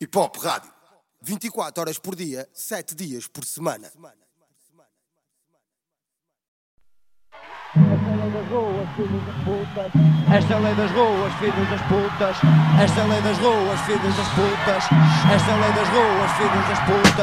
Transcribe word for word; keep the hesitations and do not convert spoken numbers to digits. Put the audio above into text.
Hip Hop Rádio. vinte e quatro horas por dia, sete dias por semana. Esta é a lei das ruas, filhos das putas. Esta é a lei das ruas, filhos das putas. Esta é a lei das ruas, filhos das putas.